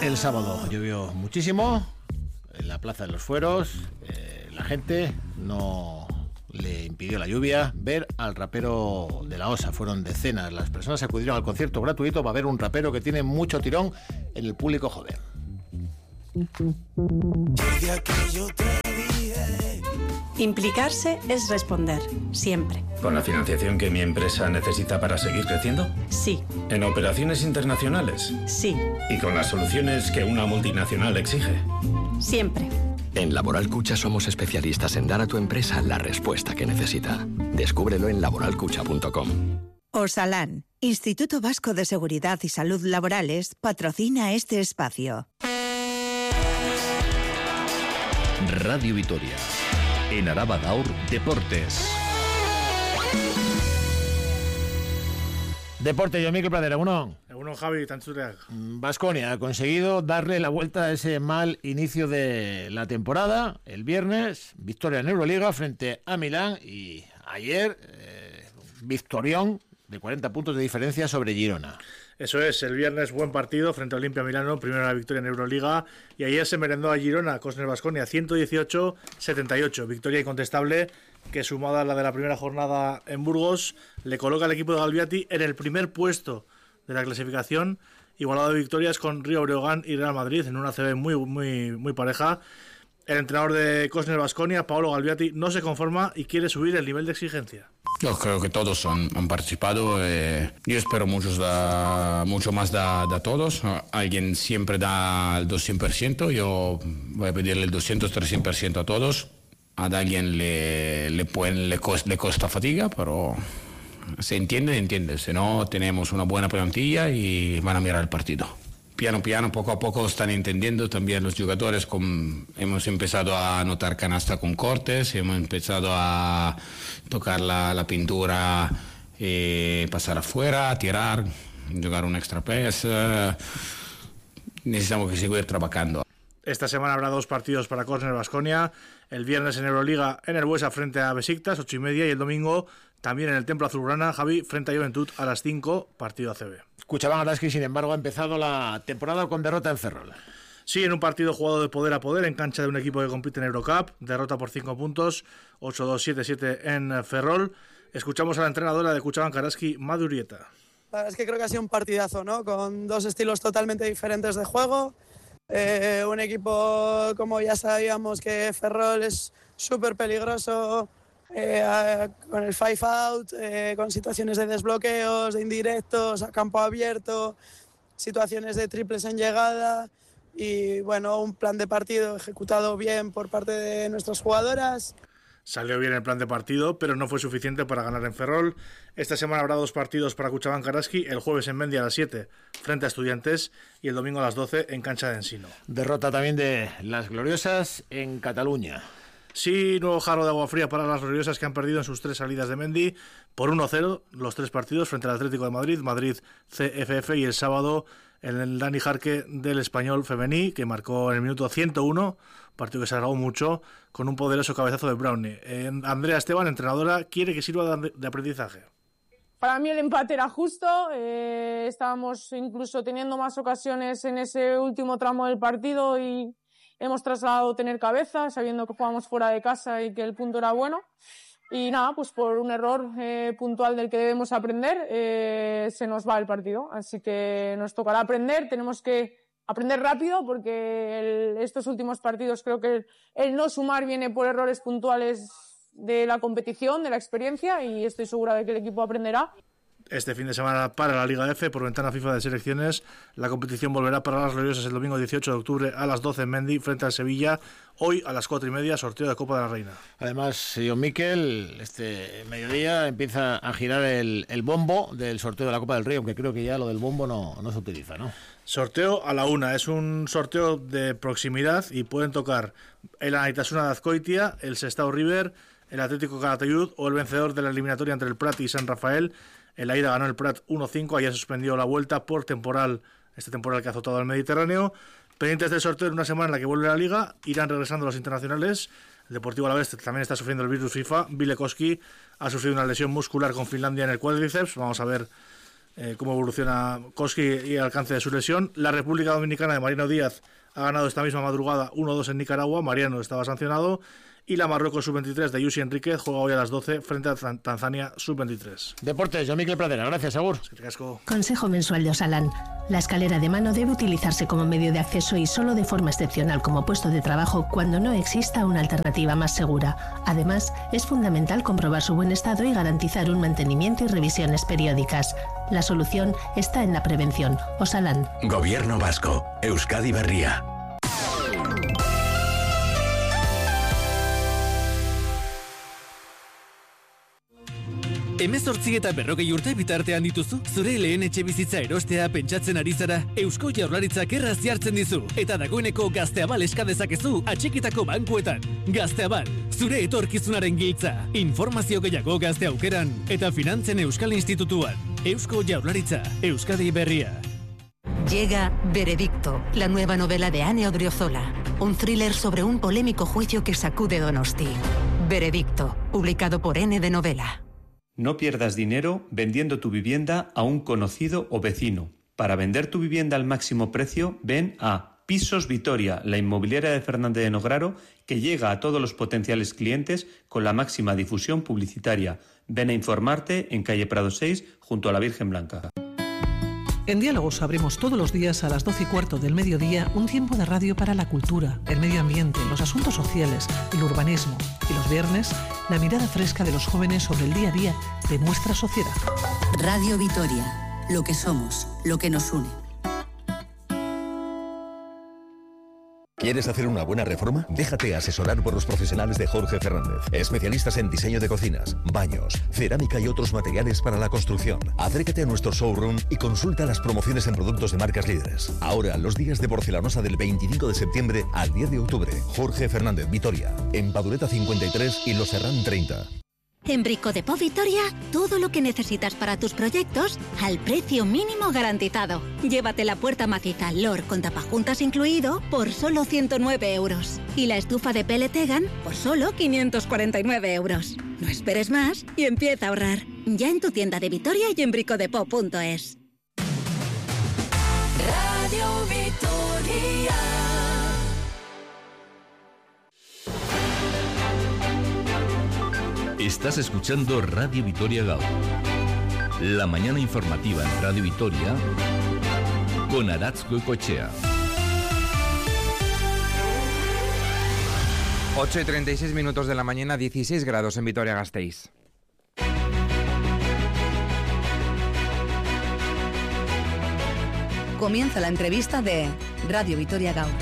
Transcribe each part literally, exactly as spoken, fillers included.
El sábado llovió muchísimo en la Plaza de los Fueros. Eh, la gente no le impidió la lluvia ver al rapero de la Osa. Fueron decenas las personas que acudieron al concierto gratuito para ver un rapero que tiene mucho tirón en el público joven. Implicarse es responder, siempre. ¿Con la financiación que mi empresa necesita para seguir creciendo? Sí. ¿En operaciones internacionales? Sí. ¿Y con las soluciones que una multinacional exige? Siempre. En Laboral Cucha somos especialistas en dar a tu empresa la respuesta que necesita. Descúbrelo en laboral cucha punto com. Osalan, Instituto Vasco de Seguridad y Salud Laborales, patrocina este espacio. Radio Vitoria. En Araba Gaur, Deportes. Deporte, yo Mikel Pradera, uno. Uno, Javi, Tantzureak. Baskonia ha conseguido darle la vuelta a ese mal inicio de la temporada. El viernes, victoria en Euroliga frente a Milán. Y ayer, eh, victorión de cuarenta puntos de diferencia sobre Girona. Eso es, el viernes buen partido frente a Olimpia Milano, primera la victoria en Euroliga, y ayer se merendó a Girona, Cosner Baskonia, ciento dieciocho a setenta y ocho, victoria incontestable que sumada a la de la primera jornada en Burgos, le coloca al equipo de Galbiati en el primer puesto de la clasificación, igualado de victorias con Río Breogán y Real Madrid, en una A C B muy, muy, muy pareja. El entrenador de Cosner Baskonia, Paolo Galbiati, no se conforma y quiere subir el nivel de exigencia. Yo creo que todos han, han participado. Eh, yo espero muchos da, mucho más de todos. Alguien siempre da el doscientos por ciento. Yo voy a pedirle el doscientos, trescientos por ciento a todos. A alguien le, le, pueden, le, costa, le costa fatiga, pero se entiende, entiende. Si no, tenemos una buena plantilla y van a mirar el partido. Piano, piano, poco a poco están entendiendo también los jugadores. Con, hemos empezado a anotar canasta con cortes, hemos empezado a tocar la, la pintura, eh, pasar afuera, tirar, jugar un extra pes. Eh, necesitamos que seguir trabajando. Esta semana habrá dos partidos para Cosner Baskonia. El viernes en Euroliga en el Buesa frente a Besiktas, ocho y media, y el domingo también en el Templo Azulgrana, Javi, frente a Juventud a las cinco, partido A C B. Cuchabán Araski, sin embargo, ha empezado la temporada con derrota en Ferrol. Sí, en un partido jugado de poder a poder en cancha de un equipo que compite en Eurocup, derrota por cinco puntos, ocho dos, siete siete en Ferrol. Escuchamos a la entrenadora de Cuchabán Araski, Madu Urieta. La verdad es que creo que ha sido un partidazo, ¿no? Con dos estilos totalmente diferentes de juego. Eh, un equipo, como ya sabíamos, que Ferrol es súper peligroso, eh, con el five out, eh, con situaciones de desbloqueos, de indirectos, a campo abierto, situaciones de triples en llegada y bueno, un plan de partido ejecutado bien por parte de nuestras jugadoras. Salió bien el plan de partido, pero no fue suficiente para ganar en Ferrol. Esta semana habrá dos partidos para Cuchabán Araski, el jueves en Mendia a las siete frente a Estudiantes y el domingo a las doce en cancha de Ensino. Derrota también de las Gloriosas en Cataluña. Sí, nuevo jarro de agua fría para las Gloriosas, que han perdido en sus tres salidas de Mendy por uno cero los tres partidos frente al Atlético de Madrid, Madrid C F F, y el sábado en el Dani Jarque del Español Femení, que marcó en el minuto ciento uno, partido que se alargó mucho, con un poderoso cabezazo de Brownie. Eh, Andrea Esteban, entrenadora, quiere que sirva de, de aprendizaje. Para mí el empate era justo, eh, estábamos incluso teniendo más ocasiones en ese último tramo del partido y hemos trasladado tener cabeza, sabiendo que jugábamos fuera de casa y que el punto era bueno. Y nada, pues por un error eh, puntual del que debemos aprender, eh, se nos va el partido. Así que nos tocará aprender, tenemos que aprender rápido porque el, estos últimos partidos creo que el, el no sumar viene por errores puntuales de la competición, de la experiencia, y estoy segura de que el equipo aprenderá. Este fin de semana para la Liga F, por ventana FIFA de selecciones, la competición volverá para las Gloriosas el domingo dieciocho de octubre a las doce en Mendy frente al Sevilla. Hoy a las cuatro y media, sorteo de Copa de la Reina. Además, señor Miquel, este mediodía empieza a girar el, el bombo del sorteo de la Copa del Rey, aunque creo que ya lo del bombo no, no se utiliza, ¿no? Sorteo a la una, es un sorteo de proximidad y pueden tocar el Anaitasuna de Azcoitia, el Sestao River, el Atlético Calatayud o el vencedor de la eliminatoria entre el Prat y San Rafael. En la ida ganó el Prat uno cinco, ayer suspendió la vuelta por temporal, este temporal que ha azotado al Mediterráneo. Pendientes del sorteo en una semana en la que vuelve la Liga, irán regresando los internacionales. El Deportivo Alavés también está sufriendo el virus FIFA. Vilekowski ha sufrido una lesión muscular con Finlandia en el cuádriceps. Vamos a ver eh, cómo evoluciona Koski y el alcance de su lesión. La República Dominicana de Mariano Díaz ha ganado esta misma madrugada uno dos en Nicaragua, Mariano estaba sancionado. Y la Marruecos sub veintitrés de Yusi Enríquez juega hoy a las doce frente a Tanzania sub veintitrés. Deportes, yo Miquel Pradera, gracias, Agur. Consejo mensual de Osalan. La escalera de mano debe utilizarse como medio de acceso y solo de forma excepcional como puesto de trabajo cuando no exista una alternativa más segura. Además, es fundamental comprobar su buen estado y garantizar un mantenimiento y revisiones periódicas. La solución está en la prevención. Osalan. Gobierno vasco. Euskadi Berria. Hemezortzi eta berrogei urte bitartean dituzu, zure lehen etxe bizitza erostea pentsatzen ari zara, Eusko Jaurlaritzak erraz jartzen dizu, eta dagoeneko Gazteabal eska dezakezu atxikitako bankuetan. Gazteabal, zure etorkizunaren giltza. Informazio gehiago Gazte Aukeran eta Finantzen Euskal Institutuan. Eusko Jaurlaritza, Euskadi Berria. Llega Veredicto, la nueva novela de Ane Odriozola, un thriller sobre un polémico juicio que sacude Donosti. Veredicto, publicado por N de Novela. No pierdas dinero vendiendo tu vivienda a un conocido o vecino. Para vender tu vivienda al máximo precio, ven a Pisos Vitoria, la inmobiliaria de Fernández de Nograro, que llega a todos los potenciales clientes con la máxima difusión publicitaria. Ven a informarte en calle Prado seis, junto a la Virgen Blanca. En Diálogos abrimos todos los días a las doce y cuarto del mediodía un tiempo de radio para la cultura, el medio ambiente, los asuntos sociales, el urbanismo. Y los viernes, la mirada fresca de los jóvenes sobre el día a día de nuestra sociedad. Radio Vitoria, lo que somos, lo que nos une. ¿Quieres hacer una buena reforma? Déjate asesorar por los profesionales de Jorge Fernández, especialistas en diseño de cocinas, baños, cerámica y otros materiales para la construcción. Acércate a nuestro showroom y consulta las promociones en productos de marcas líderes. Ahora, los días de porcelanosa del veinticinco de septiembre al diez de octubre. Jorge Fernández, Vitoria, en Padureta cincuenta y tres y Los Herrán treinta. En Brico Depot Vitoria, todo lo que necesitas para tus proyectos al precio mínimo garantizado. Llévate la puerta maciza L O R con tapajuntas incluido por solo ciento nueve euros. Y la estufa de P L Tegan por solo quinientos cuarenta y nueve euros. No esperes más y empieza a ahorrar. Ya en tu tienda de Vitoria y en bricodepot punto es. Radio Vitoria. Estás escuchando Radio Vitoria Gaur. La mañana informativa en Radio Vitoria con Aratz Goicoechea. ocho y treinta y seis minutos de la mañana, dieciséis grados en Vitoria-Gasteiz. Comienza la entrevista de Radio Vitoria Gaur.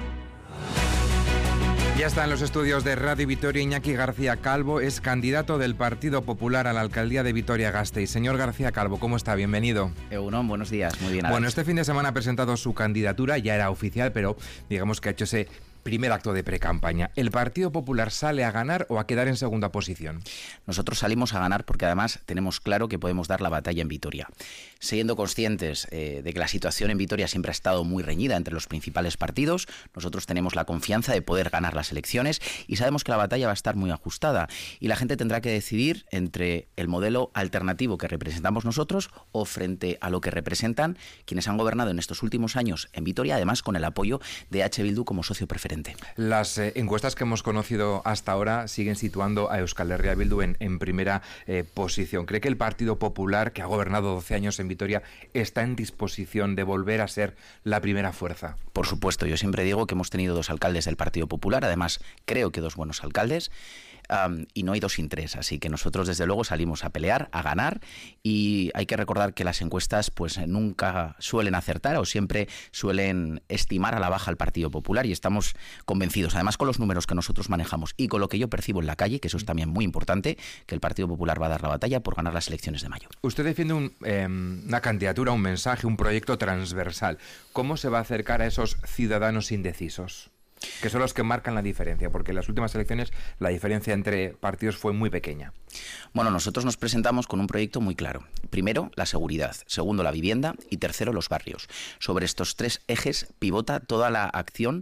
Ya está en los estudios de Radio Vitoria Iñaki García Calvo, es candidato del Partido Popular a la alcaldía de Vitoria-Gasteiz. Señor García Calvo, ¿cómo está? Bienvenido. Egunon, buenos días, muy bien. Bueno, este fin de semana ha presentado su candidatura, ya era oficial, pero digamos que ha hecho ese primer acto de precampaña. ¿El Partido Popular sale a ganar o a quedar en segunda posición? Nosotros salimos a ganar porque además tenemos claro que podemos dar la batalla en Vitoria. Siendo conscientes eh, de que la situación en Vitoria siempre ha estado muy reñida entre los principales partidos, nosotros tenemos la confianza de poder ganar las elecciones y sabemos que la batalla va a estar muy ajustada y la gente tendrá que decidir entre el modelo alternativo que representamos nosotros o frente a lo que representan quienes han gobernado en estos últimos años en Vitoria, además con el apoyo de H. Bildu como socio preferente. Las eh, encuestas que hemos conocido hasta ahora siguen situando a Euskal Herria Bildu en, en primera eh, posición. ¿Cree que el Partido Popular, que ha gobernado doce años en Vitoria, está en disposición de volver a ser la primera fuerza? Por supuesto, yo siempre digo que hemos tenido dos alcaldes del Partido Popular, además creo que dos buenos alcaldes. Um, y no hay dos sin tres, así que nosotros desde luego salimos a pelear, a ganar y hay que recordar que las encuestas pues nunca suelen acertar o siempre suelen estimar a la baja al Partido Popular y estamos convencidos, además con los números que nosotros manejamos y con lo que yo percibo en la calle, que eso es también muy importante, que el Partido Popular va a dar la batalla por ganar las elecciones de mayo. Usted defiende un, eh, una candidatura, un mensaje, un proyecto transversal. ¿Cómo se va a acercar a esos ciudadanos indecisos? Que son los que marcan la diferencia, porque en las últimas elecciones la diferencia entre partidos fue muy pequeña. Bueno, nosotros nos presentamos con un proyecto muy claro. Primero, la seguridad. Segundo, la vivienda. Y tercero, los barrios. Sobre estos tres ejes pivota toda la acción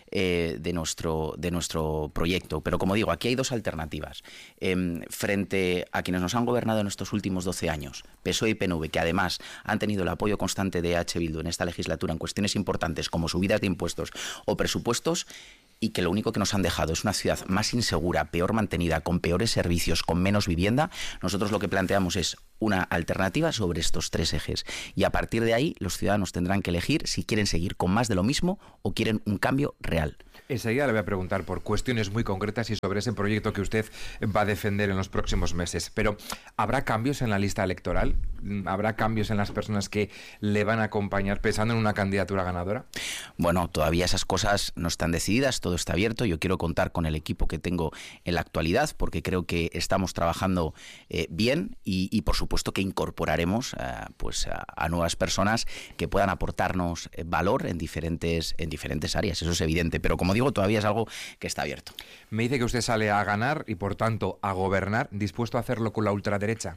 eh, de, nuestro, de nuestro proyecto. Pero como digo, aquí hay dos alternativas. Eh, frente a quienes nos han gobernado en estos últimos doce años, P S O E y P N V, que además han tenido el apoyo constante de E H Bildu en esta legislatura en cuestiones importantes como subidas de impuestos o presupuestos, y que lo único que nos han dejado es una ciudad más insegura, peor mantenida, con peores servicios, con menos vivienda, nosotros lo que planteamos es una alternativa sobre estos tres ejes. Y a partir de ahí, los ciudadanos tendrán que elegir si quieren seguir con más de lo mismo o quieren un cambio real. Enseguida le voy a preguntar por cuestiones muy concretas y sobre ese proyecto que usted va a defender en los próximos meses. Pero, ¿habrá cambios en la lista electoral? ¿Habrá cambios en las personas que le van a acompañar pensando en una candidatura ganadora? Bueno, todavía esas cosas no están decididas, todo está abierto. Yo quiero contar con el equipo que tengo en la actualidad porque creo que estamos trabajando eh, bien y, y, por supuesto, que incorporaremos eh, pues a, a nuevas personas que puedan aportarnos eh, valor en diferentes, en diferentes áreas. Eso es evidente, pero como digo, todavía es algo que está abierto. Me dice que usted sale a ganar y, por tanto, a gobernar, ¿dispuesto a hacerlo con la ultraderecha?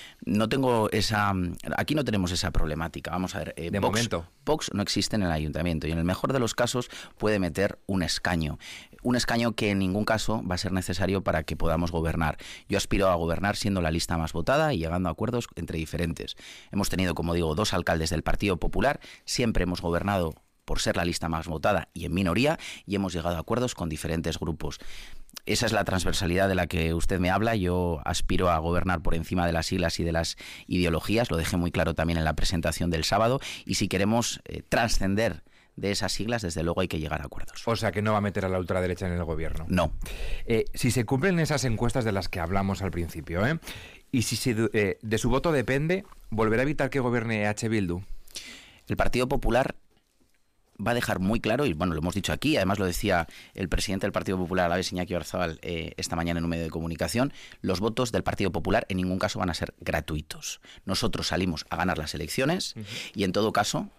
No tengo esa... Aquí no tenemos esa problemática. Vamos a ver. Eh, de Vox, momento. Vox no existe en el ayuntamiento y en el mejor de los casos puede meter un escaño. Un escaño que en ningún caso va a ser necesario para que podamos gobernar. Yo aspiro a gobernar siendo la lista más votada y llegando a acuerdos entre diferentes. Hemos tenido, como digo, dos alcaldes del Partido Popular. Siempre hemos gobernado por ser la lista más votada y en minoría, y hemos llegado a acuerdos con diferentes grupos. Esa es la transversalidad de la que usted me habla. Yo aspiro a gobernar por encima de las siglas y de las ideologías, lo dejé muy claro también en la presentación del sábado, y si queremos eh, trascender de esas siglas, desde luego hay que llegar a acuerdos. O sea, que no va a meter a la ultraderecha en el gobierno. No. Eh, si se cumplen esas encuestas de las que hablamos al principio, ¿eh? y si se, eh, de su voto depende, ¿volverá a evitar que gobierne E H Bildu? El Partido Popular va a dejar muy claro, y bueno, lo hemos dicho aquí, además lo decía el presidente del Partido Popular, Alaves Iñaki Oyarzabal, eh, esta mañana en un medio de comunicación, los votos del Partido Popular en ningún caso van a ser gratuitos. Nosotros salimos a ganar las elecciones uh-huh. y en todo caso,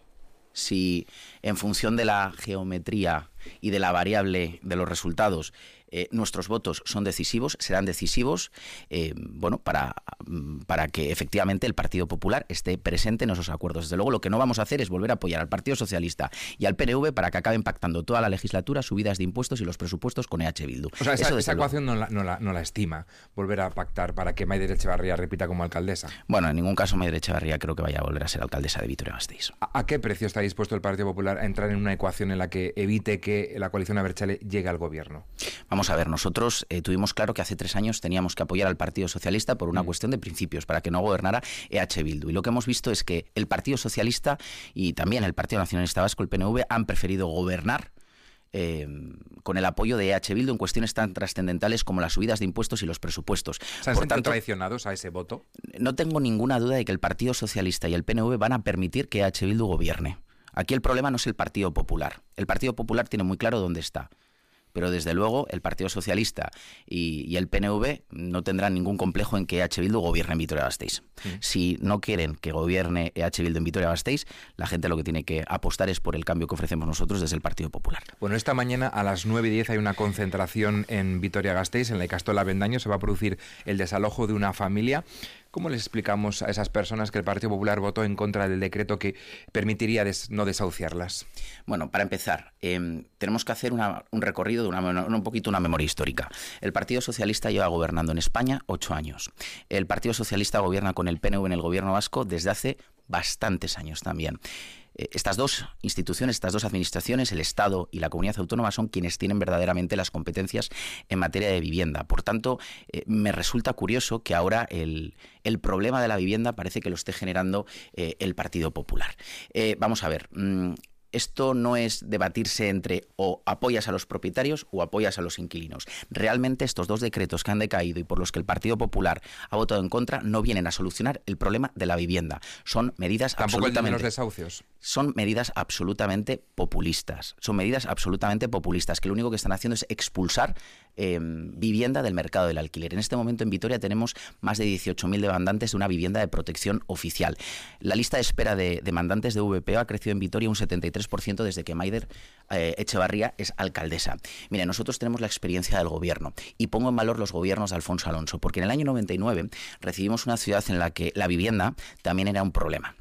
si en función de la geometría y de la variable de los resultados eh, nuestros votos son decisivos, serán decisivos eh, bueno, para, para que efectivamente el Partido Popular esté presente en esos acuerdos. Desde luego lo que no vamos a hacer es volver a apoyar al Partido Socialista y al P N V para que acaben pactando toda la legislatura subidas de impuestos y los presupuestos con E H Bildu. O sea, esa, Eso, esa ecuación no la, no, la, no la estima, volver a pactar para que Maider Etxebarria repita como alcaldesa. Bueno, en ningún caso Maider Etxebarria creo que vaya a volver a ser alcaldesa de Vitoria-Gasteiz. ¿A, ¿A qué precio está dispuesto el Partido Popular a entrar en una ecuación en la que evite que la coalición Abertzale llegue al gobierno? Vamos a ver, nosotros eh, tuvimos claro que hace tres años teníamos que apoyar al Partido Socialista por una mm. cuestión de principios, para que no gobernara E H Bildu. Y lo que hemos visto es que el Partido Socialista y también el Partido Nacionalista Vasco, el P N V, han preferido gobernar Eh, con el apoyo de E H Bildu en cuestiones tan trascendentales como las subidas de impuestos y los presupuestos. ¿Se han Por tanto, traicionados a ese voto? No tengo ninguna duda de que el Partido Socialista y el P N V van a permitir que E H Bildu gobierne. Aquí el problema no es el Partido Popular. El Partido Popular tiene muy claro dónde está. Pero desde luego el Partido Socialista y, y el P N V no tendrán ningún complejo en que E H Bildu gobierne en Vitoria-Gasteiz. Sí. Si no quieren que gobierne E H Bildu en Vitoria-Gasteiz, la gente lo que tiene que apostar es por el cambio que ofrecemos nosotros desde el Partido Popular. Bueno, esta mañana a las nueve y diez hay una concentración en Vitoria-Gasteiz, en la Ikastola Avendaño. Se va a producir el desalojo de una familia. ¿Cómo les explicamos a esas personas que el Partido Popular votó en contra del decreto que permitiría des, no desahuciarlas? Bueno, para empezar, eh, tenemos que hacer una, un recorrido de una, un poquito una memoria histórica. El Partido Socialista lleva gobernando en España ocho años. El Partido Socialista gobierna con el P N V en el gobierno vasco desde hace bastantes años también. Estas dos instituciones, estas dos administraciones, el Estado y la Comunidad Autónoma, son quienes tienen verdaderamente las competencias en materia de vivienda. Por tanto, eh, me resulta curioso que ahora el, el problema de la vivienda parece que lo esté generando eh, el Partido Popular. Eh, vamos a ver... Mmm, Esto no es debatirse entre o apoyas a los propietarios o apoyas a los inquilinos. Realmente estos dos decretos que han decaído y por los que el Partido Popular ha votado en contra no vienen a solucionar el problema de la vivienda. Son medidas ¿Tampoco absolutamente... el de menos desahucios? Son medidas absolutamente populistas. Son medidas absolutamente populistas que lo único que están haciendo es expulsar eh, vivienda del mercado del alquiler. En este momento en Vitoria tenemos más de dieciocho mil demandantes de una vivienda de protección oficial. La lista de espera de demandantes de V P O ha crecido en Vitoria un setenta y tres por ciento desde que Maider eh, Etxebarria es alcaldesa. Mire, nosotros tenemos la experiencia del gobierno y pongo en valor los gobiernos de Alfonso Alonso, porque en el año noventa y nueve recibimos una ciudad en la que la vivienda también era un problema.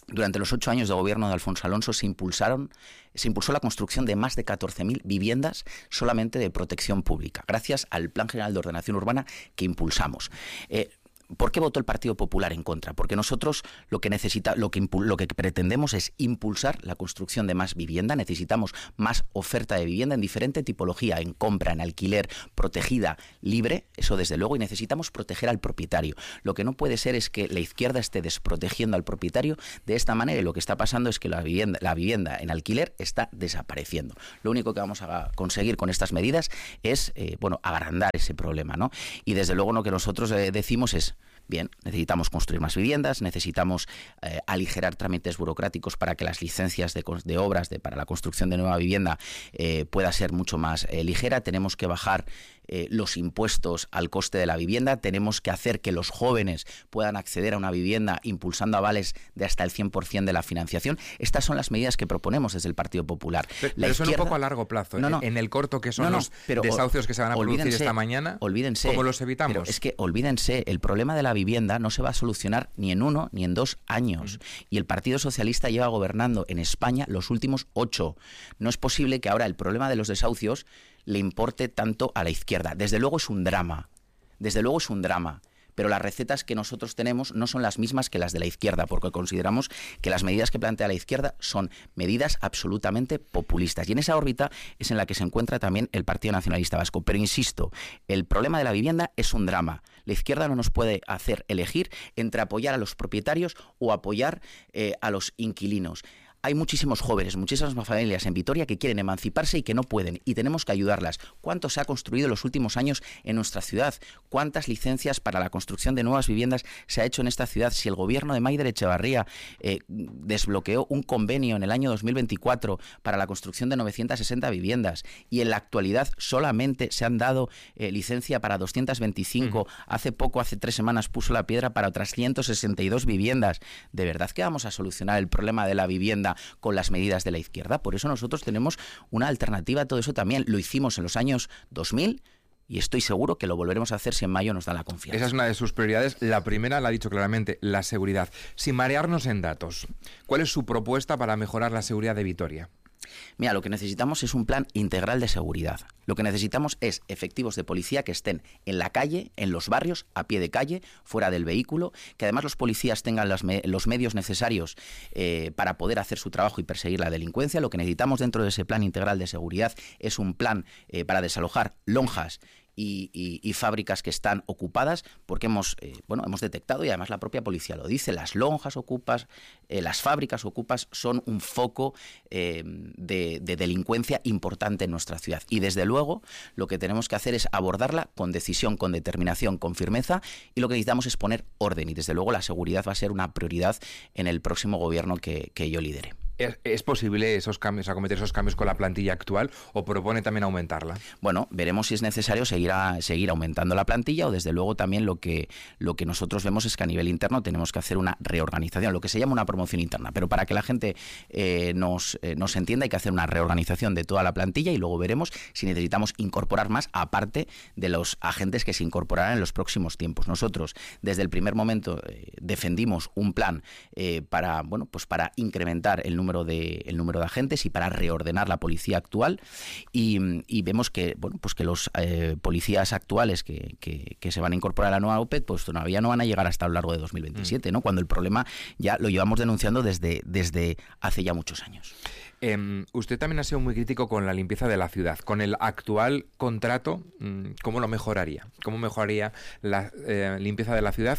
Durante los ocho años de gobierno de Alfonso Alonso se impulsaron, se impulsó la construcción de más de catorce mil viviendas solamente de protección pública, gracias al Plan General de Ordenación Urbana que impulsamos. Eh, ¿Por qué votó el Partido Popular en contra? Porque nosotros lo que necesita, lo que, lo que pretendemos es impulsar la construcción de más vivienda. Necesitamos más oferta de vivienda en diferente tipología, en compra, en alquiler, protegida, libre, eso desde luego, y necesitamos proteger al propietario. Lo que no puede ser es que la izquierda esté desprotegiendo al propietario de esta manera, y lo que está pasando es que la vivienda, la vivienda en alquiler está desapareciendo. Lo único que vamos a conseguir con estas medidas es eh, bueno, agrandar ese problema, ¿no? Y desde luego lo que nosotros eh, decimos es: bien, necesitamos construir más viviendas, necesitamos eh, aligerar trámites burocráticos para que las licencias de, de obras de, para la construcción de nueva vivienda eh, pueda ser mucho más eh, ligera. Tenemos que bajar eh, los impuestos al coste de la vivienda, tenemos que hacer que los jóvenes puedan acceder a una vivienda impulsando avales de hasta el cien por ciento de la financiación. Estas son las medidas que proponemos desde el Partido Popular. Pero, pero eso es un poco a largo plazo. No, no, en el corto, que son no, no, los pero, desahucios que se van a producir esta mañana, olvídense, ¿cómo los evitamos? Pero es que olvídense, el problema de la vivienda no se va a solucionar ni en uno ni en dos años. Uh-huh. Y el Partido Socialista lleva gobernando en España los últimos ocho. No es posible que ahora el problema de los desahucios le importe tanto a la izquierda. Desde luego es un drama. Desde luego es un drama. Pero las recetas que nosotros tenemos no son las mismas que las de la izquierda, porque consideramos que las medidas que plantea la izquierda son medidas absolutamente populistas. Y en esa órbita es en la que se encuentra también el Partido Nacionalista Vasco. Pero insisto, el problema de la vivienda es un drama. La izquierda no nos puede hacer elegir entre apoyar a los propietarios o apoyar eh, a los inquilinos. Hay muchísimos jóvenes, muchísimas familias en Vitoria que quieren emanciparse y que no pueden, y tenemos que ayudarlas. ¿Cuánto se ha construido en los últimos años en nuestra ciudad? ¿Cuántas licencias para la construcción de nuevas viviendas se ha hecho en esta ciudad? Si el gobierno de Maider Echevarría eh, desbloqueó un convenio en el año dos mil veinticuatro para la construcción de novecientas sesenta viviendas, y en la actualidad solamente se han dado eh, licencia para doscientas veinticinco, uh-huh. hace poco, hace tres semanas puso la piedra para otras ciento sesenta y dos viviendas. ¿De verdad que vamos a solucionar el problema de la vivienda con las medidas de la izquierda? Por eso nosotros tenemos una alternativa a todo eso también. Lo hicimos en los años dos mil y estoy seguro que lo volveremos a hacer si en mayo nos dan la confianza. Esa es una de sus prioridades. La primera la ha dicho claramente, la seguridad. Sin marearnos en datos, ¿cuál es su propuesta para mejorar la seguridad de Vitoria? Mira, lo que necesitamos es un plan integral de seguridad. Lo que necesitamos es efectivos de policía que estén en la calle, en los barrios, a pie de calle, fuera del vehículo, que además los policías tengan los, me los medios necesarios eh, para poder hacer su trabajo y perseguir la delincuencia. Lo que necesitamos dentro de ese plan integral de seguridad es un plan eh, para desalojar lonjas Y, y, y fábricas que están ocupadas, porque hemos eh, bueno hemos detectado, y además la propia policía lo dice, las lonjas ocupas, eh, las fábricas ocupas son un foco eh, de, de delincuencia importante en nuestra ciudad, y desde luego lo que tenemos que hacer es abordarla con decisión, con determinación, con firmeza, y lo que necesitamos es poner orden, y desde luego la seguridad va a ser una prioridad en el próximo gobierno que, que yo lidere. ¿Es, ¿Es posible esos cambios, acometer esos cambios con la plantilla actual, o propone también aumentarla? Bueno, veremos si es necesario seguir, a, seguir aumentando la plantilla, o desde luego también lo que, lo que nosotros vemos es que a nivel interno tenemos que hacer una reorganización, lo que se llama una promoción interna, pero para que la gente eh, nos, eh, nos entienda hay que hacer una reorganización de toda la plantilla, y luego veremos si necesitamos incorporar más, aparte de los agentes que se incorporarán en los próximos tiempos. Nosotros desde el primer momento eh, defendimos un plan eh, para, bueno, pues para incrementar el número número de el número de agentes y para reordenar la policía actual, y, y vemos que bueno pues que los eh, policías actuales que, que, que se van a incorporar a la nueva O P E T pues todavía no van a llegar hasta lo largo de dos mil veintisiete, mm. ¿no? Cuando el problema ya lo llevamos denunciando desde, desde hace ya muchos años. Eh, usted también ha sido muy crítico con la limpieza de la ciudad. Con el actual contrato, ¿cómo lo mejoraría? ¿Cómo mejoraría la eh, limpieza de la ciudad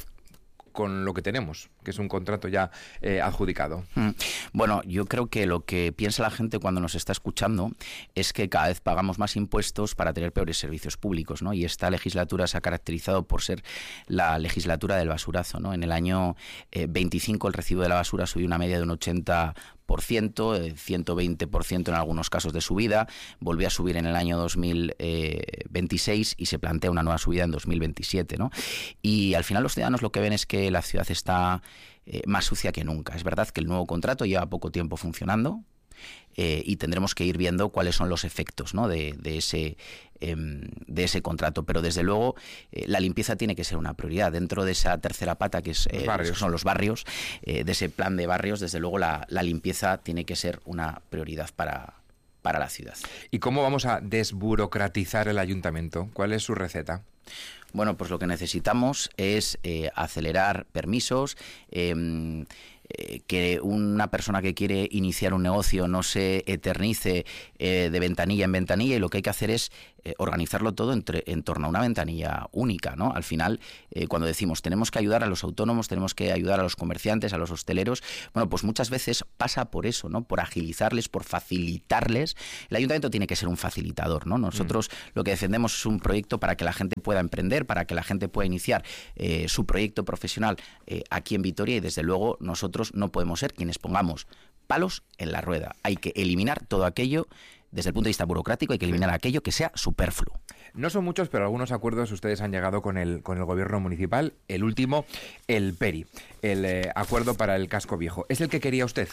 con lo que tenemos, que es un contrato ya eh, adjudicado? Bueno, yo creo que lo que piensa la gente cuando nos está escuchando es que cada vez pagamos más impuestos para tener peores servicios públicos, ¿no? Y esta legislatura se ha caracterizado por ser la legislatura del basurazo, ¿no? En el año eh, veinticinco el recibo de la basura subió una media de un ochenta por ciento, ciento veinte por ciento en algunos casos de subida, volvió a subir en el año dos mil veintiséis y se plantea una nueva subida en dos mil veintisiete, ¿no? Y al final los ciudadanos lo que ven es que la ciudad está eh, más sucia que nunca. Es verdad que el nuevo contrato lleva poco tiempo funcionando, eh, y tendremos que ir viendo cuáles son los efectos, ¿no?, de, de ese eh, de ese contrato. Pero desde luego eh, la limpieza tiene que ser una prioridad dentro de esa tercera pata que es, eh, que son los barrios, eh, de ese plan de barrios. Desde luego la, la limpieza tiene que ser una prioridad para para la ciudad. ¿Y cómo vamos a desburocratizar el ayuntamiento? ¿Cuál es su receta? Bueno, pues lo que necesitamos es eh, acelerar permisos, eh, eh, que una persona que quiere iniciar un negocio no se eternice eh, de ventanilla en ventanilla, y lo que hay que hacer es eh, organizarlo todo entre, en torno a una ventanilla única, ¿no? Al final, eh, cuando decimos tenemos que ayudar a los autónomos, tenemos que ayudar a los comerciantes, a los hosteleros, bueno, pues muchas veces pasa por eso, ¿no? Por agilizarles, por facilitarles. El ayuntamiento tiene que ser un facilitador, ¿no? Nosotros mm. lo que defendemos es un proyecto para que la gente pueda emprender, para que la gente pueda iniciar eh, su proyecto profesional eh, aquí en Vitoria, y desde luego nosotros no podemos ser quienes pongamos palos en la rueda. Hay que eliminar todo aquello. Desde el punto de vista burocrático hay que eliminar aquello que sea superfluo. No son muchos, pero algunos acuerdos ustedes han llegado con el, con el gobierno municipal. El último, el PERI, el eh, acuerdo para el casco viejo. ¿Es el que quería usted?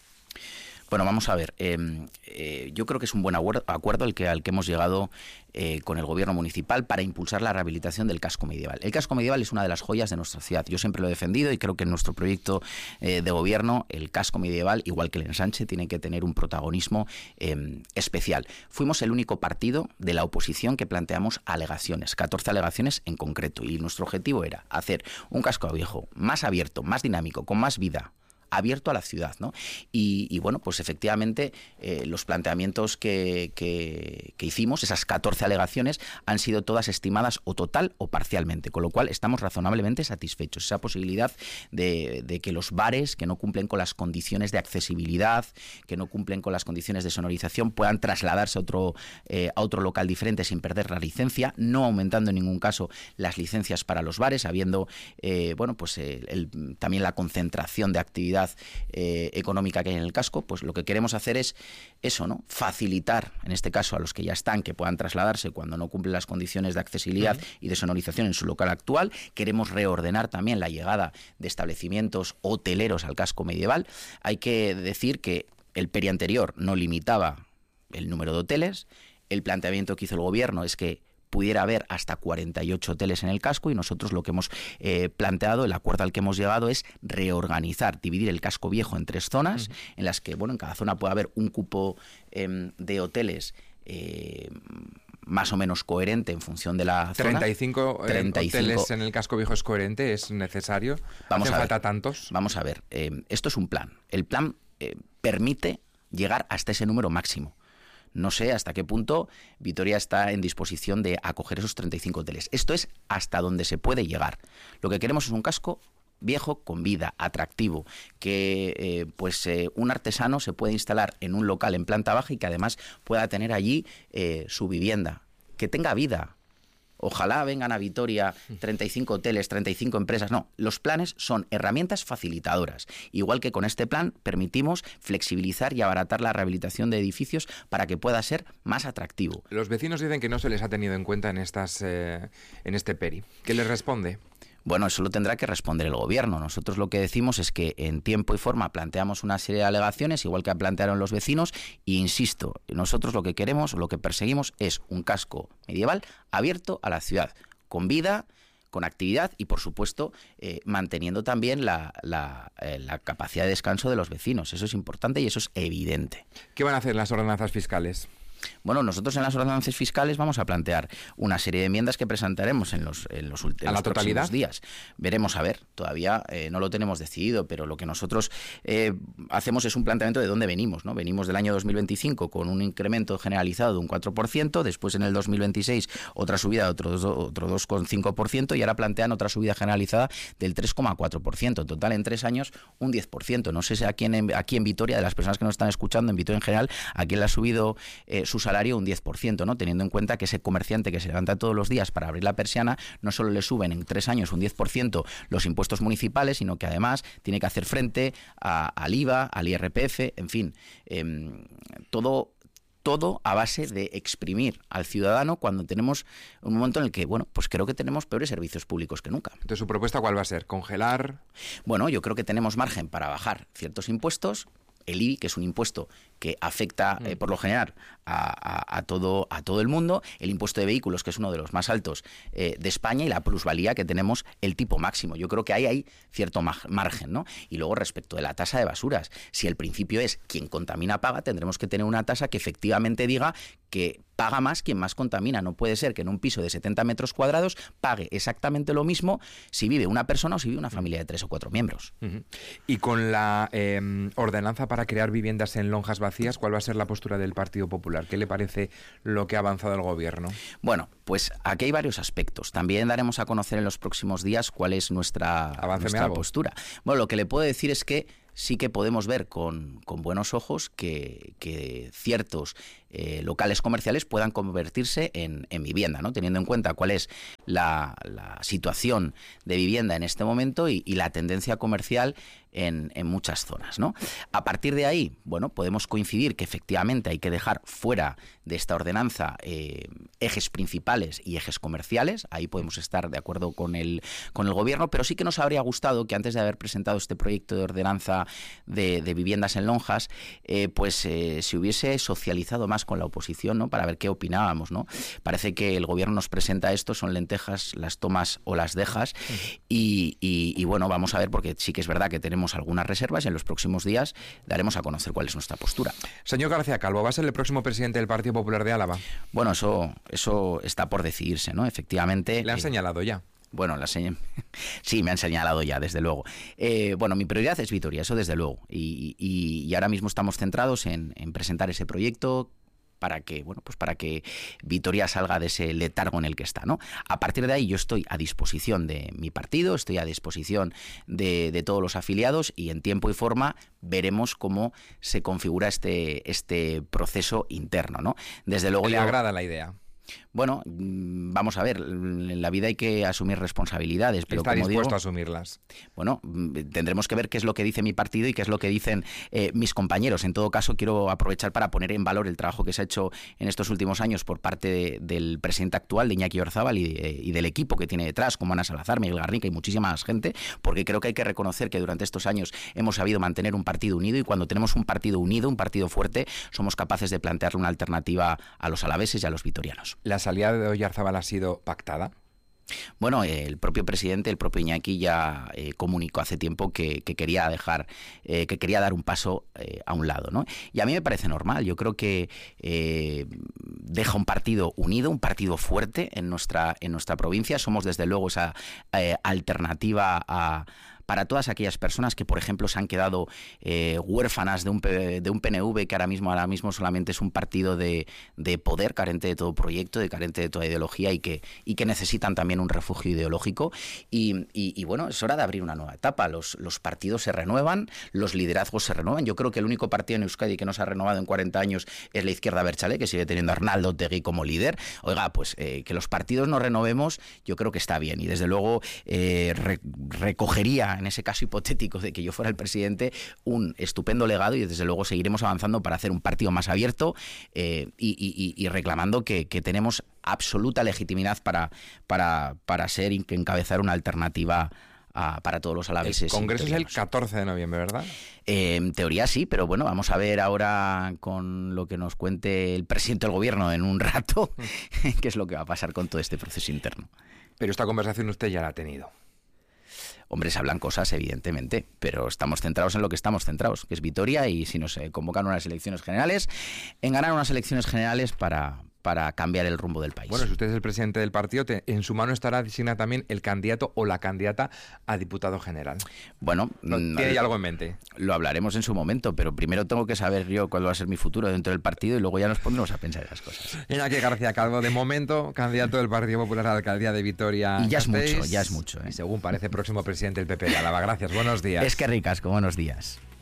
Bueno, vamos a ver. Eh, eh, yo creo que es un buen acuerdo el que, al que hemos llegado eh, con el gobierno municipal para impulsar la rehabilitación del casco medieval. El casco medieval es una de las joyas de nuestra ciudad. Yo siempre lo he defendido y creo que en nuestro proyecto eh, de gobierno el casco medieval, igual que el ensanche, tiene que tener un protagonismo eh, especial. Fuimos el único partido de la oposición que planteamos alegaciones, catorce alegaciones en concreto, y nuestro objetivo era hacer un casco viejo más abierto, más dinámico, con más vida, abierto a la ciudad, ¿no? Y, y bueno, pues efectivamente eh, los planteamientos que, que, que hicimos, esas catorce alegaciones, han sido todas estimadas o total o parcialmente, con lo cual estamos razonablemente satisfechos. Esa posibilidad de, de que los bares que no cumplen con las condiciones de accesibilidad, que no cumplen con las condiciones de sonorización, puedan trasladarse a otro, eh, a otro local diferente sin perder la licencia, no aumentando en ningún caso las licencias para los bares, habiendo eh, bueno, pues el, el, también la concentración de actividad Eh, económica que hay en el casco. Pues lo que queremos hacer es eso, ¿no? Facilitar, en este caso, a los que ya están, que puedan trasladarse cuando no cumplen las condiciones de accesibilidad uh-huh. y de sonorización en su local actual. Queremos reordenar también la llegada de establecimientos hoteleros al casco medieval. Hay que decir que el PERI anterior no limitaba el número de hoteles. El planteamiento que hizo el gobierno es que pudiera haber hasta cuarenta y ocho hoteles en el casco, y nosotros lo que hemos eh, planteado, el acuerdo al que hemos llegado, es reorganizar, dividir el casco viejo en tres zonas, uh-huh. en las que, bueno, en cada zona puede haber un cupo eh, de hoteles eh, más o menos coherente en función de la zona. treinta y cinco, eh, treinta y cinco hoteles en el casco viejo es coherente, es necesario. Vamos ¿Hacen a falta ver, tantos? Vamos a ver, eh, esto es un plan. El plan eh, permite llegar hasta ese número máximo. No sé hasta qué punto Vitoria está en disposición de acoger esos treinta y cinco hoteles. Esto es hasta donde se puede llegar. Lo que queremos es un casco viejo con vida, atractivo, que eh, pues eh, un artesano se puede instalar en un local en planta baja y que además pueda tener allí eh, su vivienda, que tenga vida. Ojalá vengan a Vitoria treinta y cinco hoteles, treinta y cinco empresas. No, los planes son herramientas facilitadoras. Igual que con este plan permitimos flexibilizar y abaratar la rehabilitación de edificios para que pueda ser más atractivo. Los vecinos dicen que no se les ha tenido en cuenta en, estas, eh, en este PERI. ¿Qué les responde? Bueno, eso lo tendrá que responder el gobierno. Nosotros lo que decimos es que en tiempo y forma planteamos una serie de alegaciones, igual que plantearon los vecinos, e insisto, nosotros lo que queremos, lo que perseguimos es un casco medieval abierto a la ciudad, con vida, con actividad y, por supuesto, eh, manteniendo también la, la, eh, la capacidad de descanso de los vecinos. Eso es importante y eso es evidente. ¿Qué van a hacer las ordenanzas fiscales? Bueno, nosotros en las ordenanzas fiscales vamos a plantear una serie de enmiendas que presentaremos en los, en los, en ¿A los la totalidad? próximos días. Veremos a ver, todavía eh, no lo tenemos decidido, pero lo que nosotros eh, hacemos es un planteamiento de dónde venimos, ¿no? Venimos del año dos mil veinticinco con un incremento generalizado de un cuatro por ciento, después en el dos mil veintiséis otra subida de otro, otro dos coma cinco por ciento y ahora plantean otra subida generalizada del tres coma cuatro por ciento. En total, en tres años, un diez por ciento. No sé si aquí en, aquí en Vitoria, de las personas que nos están escuchando, en Vitoria en general, a quién le ha subido eh, su salario un diez por ciento, ¿no? Teniendo en cuenta que ese comerciante que se levanta todos los días para abrir la persiana, no solo le suben en tres años un diez por ciento los impuestos municipales, sino que además tiene que hacer frente a, al I V A, al I R P F, en fin, eh, todo... todo a base de exprimir al ciudadano cuando tenemos un momento en el que, bueno, pues creo que tenemos peores servicios públicos que nunca. Entonces, ¿su propuesta cuál va a ser? ¿Congelar? Bueno, yo creo que tenemos margen para bajar ciertos impuestos, el I B I, que es un impuesto que afecta eh, por lo general a, a, a, todo, a todo el mundo, el impuesto de vehículos, que es uno de los más altos eh, de España, y la plusvalía, que tenemos el tipo máximo. Yo creo que ahí hay cierto margen, ¿no? Y luego, respecto de la tasa de basuras, si el principio es quien contamina paga, tendremos que tener una tasa que efectivamente diga que paga más quien más contamina. No puede ser que en un piso de setenta metros cuadrados pague exactamente lo mismo si vive una persona o si vive una familia de tres o cuatro miembros. Uh-huh. Y con la eh, ordenanza para crear viviendas en lonjas vacías, ¿cuál va a ser la postura del Partido Popular? ¿Qué le parece lo que ha avanzado el Gobierno? Bueno, pues aquí hay varios aspectos. También daremos a conocer en los próximos días cuál es nuestra, nuestra postura. Bueno, lo que le puedo decir es que sí que podemos ver con, con buenos ojos que, que ciertos eh, locales comerciales puedan convertirse en, en vivienda, ¿no? Teniendo en cuenta cuál es la, la situación de vivienda en este momento y, y la tendencia comercial en, en muchas zonas, ¿no? A partir de ahí, bueno, podemos coincidir que efectivamente hay que dejar fuera de esta ordenanza eh, ejes principales y ejes comerciales. Ahí podemos estar de acuerdo con el, con el Gobierno, pero sí que nos habría gustado que antes de haber presentado este proyecto de ordenanza de, de viviendas en lonjas, eh, pues eh, se hubiese socializado más con la oposición, ¿no? Para ver qué opinábamos, ¿no? Parece que el Gobierno nos presenta esto, son lentejas, las tomas o las dejas, uh-huh. y, y, y bueno, vamos a ver, porque sí que es verdad que tenemos algunas reservas y en los próximos días daremos a conocer cuál es nuestra postura. Señor García Calvo, ¿va a ser el próximo presidente del Partido Popular de Álava? Bueno, eso, eso está por decidirse, ¿no? Efectivamente. ¿Le han eh, señalado ya? Bueno, la señ... sí, me han señalado ya, desde luego. Eh, bueno, mi prioridad es Vitoria, eso desde luego. Y, y, y ahora mismo estamos centrados en, en presentar ese proyecto para que, bueno, pues para que Vitoria salga de ese letargo en el que está, ¿no? A partir de ahí yo estoy a disposición de mi partido, estoy a disposición de, de todos los afiliados y en tiempo y forma veremos cómo se configura este, este proceso interno, ¿no? Desde luego ¿Le yo... agrada la idea? Bueno, vamos a ver, en la vida hay que asumir responsabilidades, pero ¿Está como dispuesto digo, a asumirlas? Bueno, tendremos que ver qué es lo que dice mi partido y qué es lo que dicen eh, mis compañeros. En todo caso, quiero aprovechar para poner en valor el trabajo que se ha hecho en estos últimos años por parte de, del presidente actual, de Iñaki Oyarzabal, y, de, y del equipo que tiene detrás, como Ana Salazar, Miguel Garnica y muchísima más gente, porque creo que hay que reconocer que durante estos años hemos sabido mantener un partido unido, y cuando tenemos un partido unido, un partido fuerte, somos capaces de plantearle una alternativa a los alaveses y a los vitorianos. ¿La salida de Oyarzabal ha sido pactada? Bueno, el propio presidente, el propio Iñaki ya eh, comunicó hace tiempo que, que quería dejar, eh, que quería dar un paso eh, a un lado, ¿no? Y a mí me parece normal. Yo creo que eh, deja un partido unido, un partido fuerte en nuestra en nuestra provincia. Somos desde luego esa eh, alternativa a para todas aquellas personas que, por ejemplo, se han quedado eh, huérfanas de un, de un P N V que ahora mismo, ahora mismo solamente es un partido de, de poder, carente de todo proyecto, de carente de toda ideología, y que, y que necesitan también un refugio ideológico. Y, y, y bueno, es hora de abrir una nueva etapa. Los, los partidos se renuevan, los liderazgos se renuevan. Yo creo que el único partido en Euskadi que no se ha renovado en cuarenta años es la Izquierda Abertzale, que sigue teniendo a Arnaldo Otegi como líder. Oiga, pues eh, que los partidos nos renovemos, yo creo que está bien. Y desde luego eh, re, recogería, en ese caso hipotético de que yo fuera el presidente, un estupendo legado, y desde luego seguiremos avanzando para hacer un partido más abierto eh, y, y, y reclamando que, que tenemos absoluta legitimidad para, para, para ser y encabezar una alternativa a, para todos los alaveses. El Congreso es el catorce de noviembre, ¿verdad? Eh, en teoría sí, pero bueno, vamos a ver ahora con lo que nos cuente el presidente del Gobierno en un rato qué es lo que va a pasar con todo este proceso interno. Pero esta conversación usted ya la ha tenido. Hombre, se hablan cosas, evidentemente, pero estamos centrados en lo que estamos centrados, que es Vitoria, y si nos convocan unas elecciones generales, en ganar unas elecciones generales para, para cambiar el rumbo del país. Bueno, si usted es el presidente del partido, te, en su mano estará designar también el candidato o la candidata a diputado general. Bueno, ¿tiene ya algo en mente? Lo hablaremos en su momento, pero primero tengo que saber yo cuál va a ser mi futuro dentro del partido y luego ya nos pondremos a pensar esas cosas. Iñaki García Calvo, de momento, candidato del Partido Popular a la alcaldía de Vitoria. Y ya es mucho, ya es mucho. ¿eh? Y según parece, próximo presidente del P P de Álava. Gracias, buenos días. Es que ricasco, buenos días.